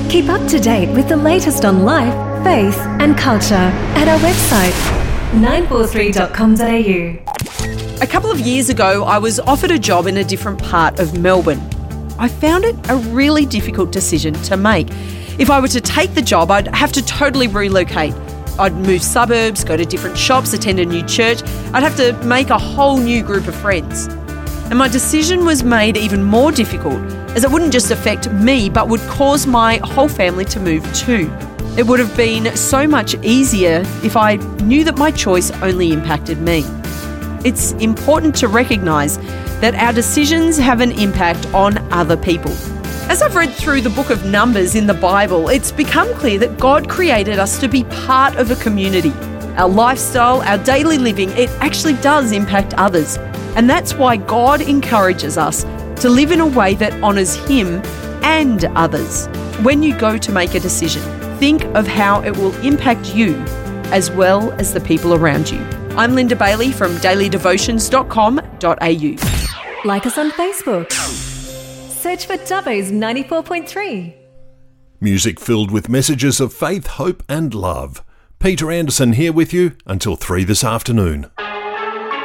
Keep up to date with the latest on life, faith and culture at our website 943.com.au. A couple of years ago, I was offered a job in a different part of Melbourne. I found it a really difficult decision to make. If I were to take the job, I'd have to totally relocate. I'd move suburbs, go to different shops, attend a new church. I'd have to make a whole new group of friends. And my decision was made even more difficult, as it wouldn't just affect me, but would cause my whole family to move too. It would have been so much easier if I knew that my choice only impacted me. It's important to recognise that our decisions have an impact on other people. As I've read through the book of Numbers in the Bible, it's become clear that God created us to be part of a community. Our lifestyle, our daily living, it actually does impact others. And that's why God encourages us to live in a way that honours Him and others. When you go to make a decision, think of how it will impact you as well as the people around you. I'm Linda Bailey from dailydevotions.com.au. Like us on Facebook. Search for Dubbo's 94.3. Music filled with messages of faith, hope and love. Peter Anderson here with you until 3 this afternoon.